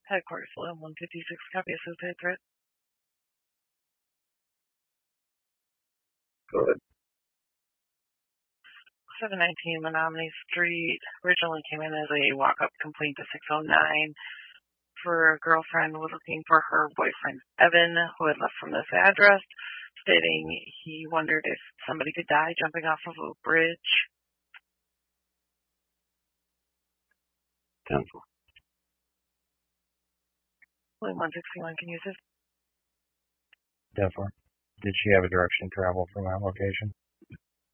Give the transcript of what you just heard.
Headquarters, William 156, copy of suicide threat. Go ahead. 719 Menominee Street originally came in as a walk-up complaint to 609 for a girlfriend was looking for her boyfriend, Evan, who had left from this address, stating he wondered if somebody could die jumping off of a bridge. 10-4. William 161, can you use this? 10-4. Did she have a direction travel from that location?